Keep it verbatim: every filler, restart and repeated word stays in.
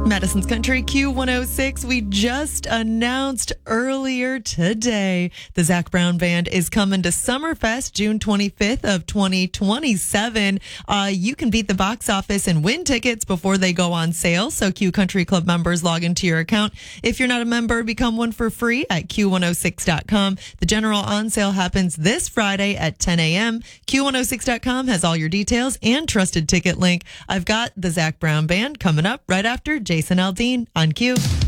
Madison's Country Q one oh six. We just announced earlier today the Zac Brown Band is coming to Summerfest June twenty-fifth of twenty twenty-seven. Uh, you can beat the box office and win tickets before they go on sale. So Q Country Club members log into your account. If you're not a member, become one for free at Q one oh six dot com. The general on sale happens this Friday at ten a.m. Q one oh six dot com has all your details and trusted ticket link. I've got the Zac Brown Band coming up right after Jason Aldean on Q.